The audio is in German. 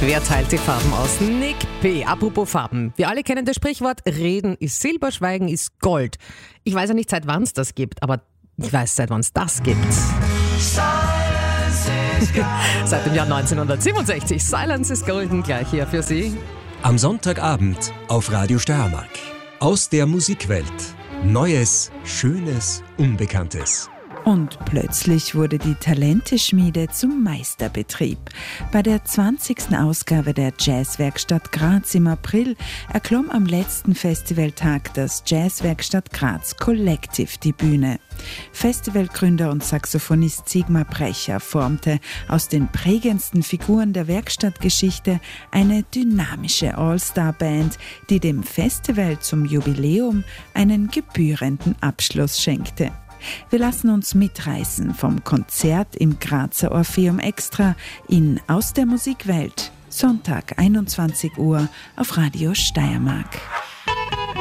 Wer teilt die Farben aus? Nick P. Apropos Farben. Wir alle kennen das Sprichwort, Reden ist Silber, Schweigen ist Gold. Ich weiß ja nicht, seit wann es das gibt, aber ich weiß, seit wann es das gibt. Seit dem Jahr 1967. Silence is Golden, gleich hier für Sie. Am Sonntagabend auf Radio Steiermark. Aus der Musikwelt. Neues, Schönes, Unbekanntes. Und plötzlich wurde die Talenteschmiede zum Meisterbetrieb. Bei der 20. Ausgabe der Jazzwerkstatt Graz im April erklomm am letzten Festivaltag das Jazzwerkstatt Graz Collective die Bühne. Festivalgründer und Saxophonist Sigmar Brecher formte aus den prägendsten Figuren der Werkstattgeschichte eine dynamische All-Star-Band, die dem Festival zum Jubiläum einen gebührenden Abschluss schenkte. Wir lassen uns mitreißen vom Konzert im Grazer Orpheum Extra in Aus der Musikwelt. Sonntag, 21 Uhr auf Radio Steiermark.